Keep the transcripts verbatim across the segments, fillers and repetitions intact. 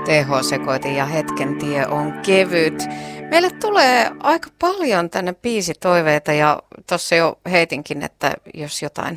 T H-sekoitin ja hetken tie on kevyt. Meille tulee aika paljon tänne biisitoiveita ja tuossa jo heitinkin, että jos jotain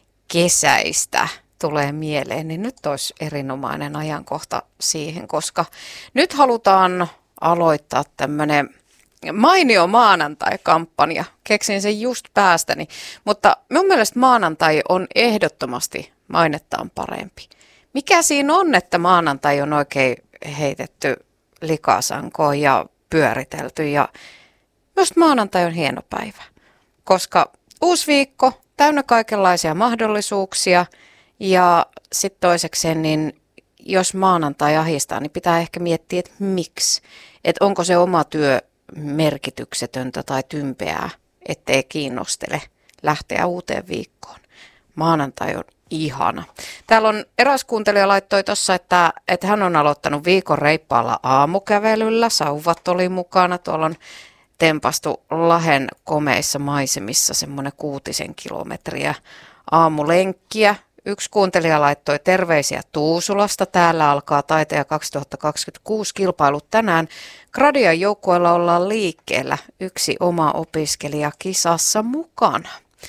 kesäistä tulee mieleen, niin nyt olisi erinomainen ajankohta siihen, koska nyt halutaan aloittaa tämmöinen mainio maanantai-kampanja. Keksin sen just päästäni, mutta mun mielestä maanantai on ehdottomasti mainettaan parempi. Mikä siinä on, että maanantai on oikein heitetty likasankoon ja pyöritelty ja myös maanantai on hieno päivä, koska uusi viikko, täynnä kaikenlaisia mahdollisuuksia ja sitten toisekseen, niin jos maanantai ahistaa, niin pitää ehkä miettiä, että miksi. Että onko se oma työ merkityksetöntä tai tympeää, ettei kiinnostele lähteä uuteen viikkoon. Maanantai on ihana. Täällä on eräs kuuntelija laittoi tuossa, että, että hän on aloittanut viikon reippaalla aamukävelyllä. Sauvat oli mukana. Tuolla on tempastu Lahen komeissa maisemissa semmoinen kuutisen kilometriä aamulenkkiä. Yksi kuuntelija laittoi terveisiä Tuusulasta. Täällä alkaa Taiteen kaksituhattakaksikymmentäkuusi kilpailut tänään. Gradian joukkueella ollaan liikkeellä. Yksi oma opiskelija kisassa mukana.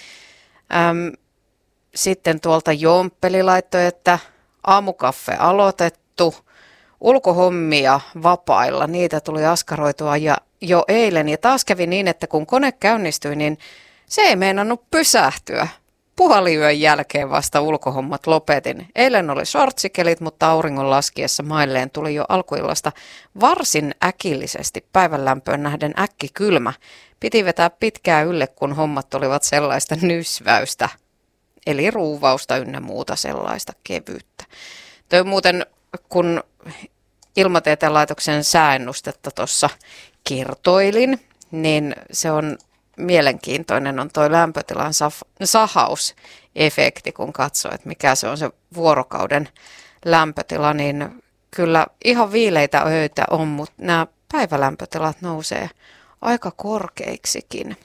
Öm, Sitten tuolta Jomppeli laittoi, että aamukaffe aloitettu, ulkohommia vapailla, niitä tuli askaroitua ja jo eilen. Ja taas kävi niin, että kun kone käynnistyi, niin se ei meinannut pysähtyä. Puoliyön jälkeen vasta ulkohommat lopetin. Eilen oli shortsikelit, mutta auringon laskiessa mailleen tuli jo alkuillasta varsin äkillisesti päivän lämpöön nähden äkkikylmä. Piti vetää pitkää ylle, kun hommat olivat sellaista nysväystä. Eli ruuvausta ynnä muuta sellaista kevyyttä. Toi muuten, kun Ilmatieteen laitoksen sääennustetta tuossa kertoilin, niin se on mielenkiintoinen on toi lämpötilan saf- sahausefekti, kun katsoo, että mikä se on se vuorokauden lämpötila, niin kyllä ihan viileitä öitä on, mutta nämä päivälämpötilat nousee aika korkeiksikin.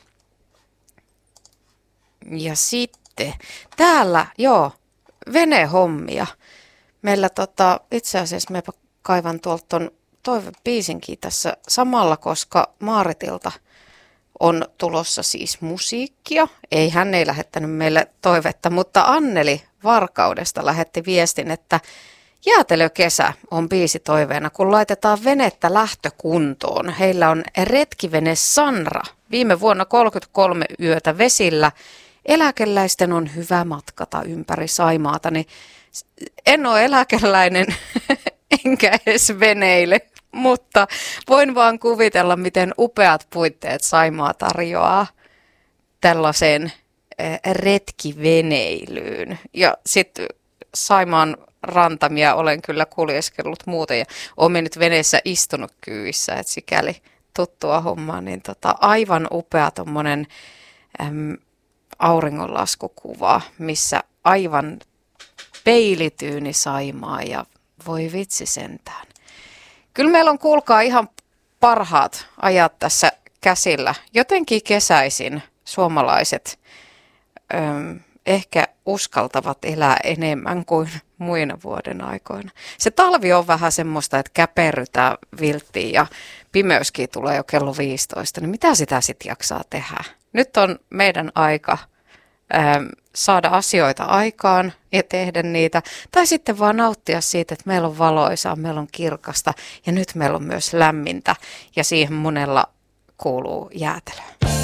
Ja sitten täällä, joo, venehommia. Meillä tota, itse asiassa me kaivan tuolta ton toivebiisinkin tässä samalla, koska Maaritilta on tulossa siis musiikkia. Ei, hän ei lähettänyt meille toivetta, mutta Anneli Varkaudesta lähetti viestin, että jäätelökesä on biisi toiveena, kun laitetaan venettä lähtökuntoon. Heillä on retkivene Sanra. Viime vuonna kolmekymmentäkolme yötä vesillä. Eläkeläisten on hyvä matkata ympäri Saimaata, niin en ole eläkeläinen enkä edes veneile, mutta voin vaan kuvitella, miten upeat puitteet Saimaa tarjoaa tällaiseen retkiveneilyyn. Ja sitten Saimaan rantamia olen kyllä kuljeskellut muuten ja olen nyt veneessä istunut kyyvissä, että sikäli tuttua hommaa, niin tota, aivan upea tommonen äm, auringonlaskukuva, missä aivan peilityyni Saimaa ja voi vitsi sentään. Kyllä meillä on, kuulkaa, ihan parhaat ajat tässä käsillä. Jotenkin kesäisin suomalaiset öm, ehkä uskaltavat elää enemmän kuin muina vuoden aikoina. Se talvi on vähän semmoista, että käperrytään vilttiin ja pimeyskin tulee jo kello viisitoista. Niin mitä sitä sitten jaksaa tehdä? Nyt on meidän aika ähm, saada asioita aikaan ja tehdä niitä. Tai sitten vaan nauttia siitä, että meillä on valoisaa, meillä on kirkasta ja nyt meillä on myös lämmintä. Ja siihen monella kuuluu jäätelö.